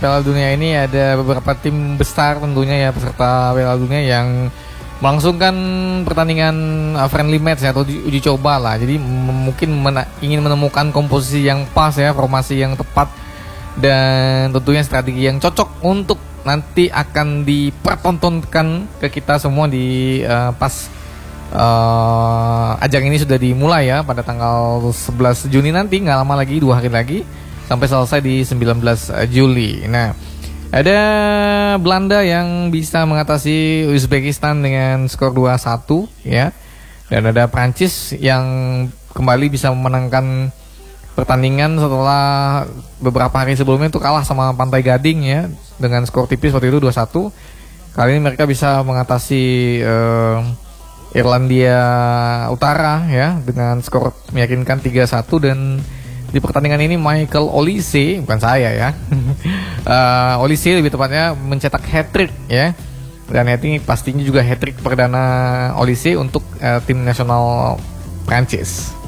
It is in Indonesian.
Piala Dunia ini ada beberapa tim besar tentunya ya peserta Piala Dunia yang melangsungkan pertandingan friendly match ya, atau uji coba lah. Jadi mungkin ingin menemukan komposisi yang pas ya, formasi yang tepat, dan tentunya strategi yang cocok untuk nanti akan dipertontonkan ke kita semua di pas ajang ini sudah dimulai ya pada tanggal 11 Juni nanti, nggak lama lagi, 2 hari lagi sampai selesai di 19 Juli. Nah, ada Belanda yang bisa mengatasi Uzbekistan dengan skor 2-1 ya. Dan ada Prancis yang kembali bisa memenangkan pertandingan setelah beberapa hari sebelumnya itu kalah sama Pantai Gading ya dengan skor tipis waktu itu 2-1. Kali ini mereka bisa mengatasi Irlandia Utara ya dengan skor meyakinkan 3-1, dan di pertandingan ini Michael Olise, bukan saya ya, Olise lebih tepatnya mencetak hat-trick ya, dan ini pastinya juga hat-trick perdana Olise untuk tim nasional Prancis.